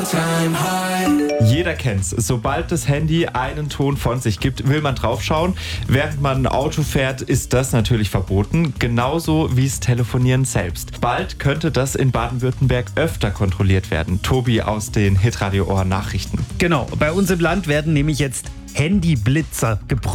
Jeder kennt's. Sobald das Handy einen Ton von sich gibt, will man draufschauen. Während man ein Auto fährt, ist das natürlich verboten. Genauso wie das Telefonieren selbst. Bald könnte das in Baden-Württemberg öfter kontrolliert werden. Tobi aus den Hitradio Ohr Nachrichten. Genau, bei uns im Land werden nämlich jetzt Handyblitzer geprüft.